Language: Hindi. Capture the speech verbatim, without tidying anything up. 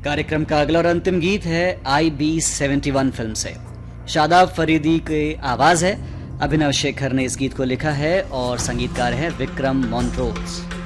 कार्यक्रम का अगला और अंतिम गीत है आई बी सेवेंटी वन फिल्म से। शादाब फरीदी के आवाज है, अभिनव शेखर ने इस गीत को लिखा है और संगीतकार है विक्रम मॉन्ट्रोज।